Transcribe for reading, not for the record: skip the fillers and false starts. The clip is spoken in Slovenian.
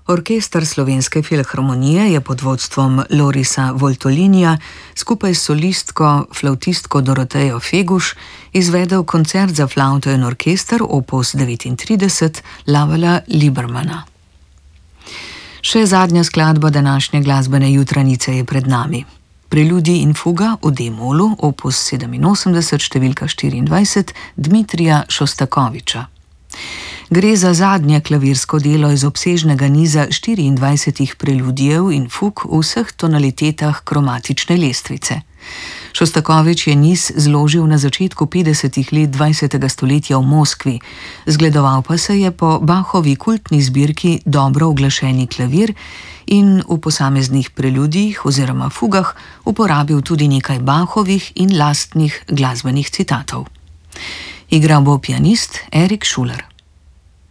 Orkester Slovenske filharmonije je pod vodstvom Lorisa Voltolinija skupaj s solistko, flavtistko Dorotejo Feguš izvedel koncert za flavto in orkester opus 39 Lavela Libermana. Še zadnja skladba današnje glasbene jutranice je pred nami. Preludij in fuga v D-molu, opus 87, številka 24, Dmitrija Šostakoviča. Gre za zadnje klavirsko delo iz obsežnega niza 24 preludijev in fug v vseh tonalitetah kromatične lestvice. Šostakovič je niz zložil na začetku 50. let 20. stoletja v Moskvi, zgledoval pa se je po Bachovi kultni zbirki Dobro uglašeni klavir in v posameznih preludijih oziroma fugah uporabil tudi nekaj Bachovih in lastnih glasbenih citatov. Igral bo pianist Erik Schuler.